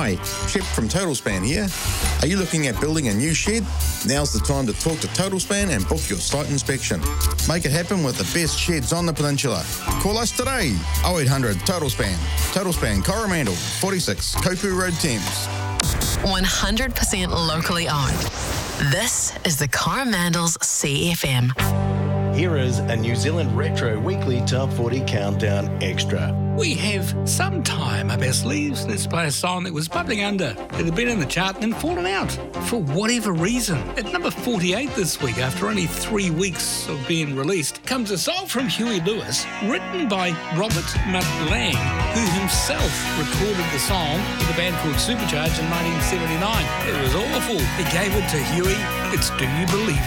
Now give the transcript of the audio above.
Hi, Chip from TotalSpan here. Are you looking at building a new shed? Now's the time to talk to TotalSpan and book your site inspection. Make it happen with the best sheds on the peninsula. Call us today, 0800 TotalSpan. TotalSpan Coromandel, 46 Kopu Road, Thames. 100% locally owned. This is the Coromandel's CFM. Here is a New Zealand Retro Weekly Top 40 Countdown Extra. We have some time up our sleeves. Let's play a song that was bubbling under. It had been in the chart and then fallen out for whatever reason. At number 48 this week, after only 3 weeks of being released, comes a song from Huey Lewis, written by Robert McLang, who himself recorded the song with a band called Supercharge in 1979. It was awful. He gave it to Huey. It's Do You Believe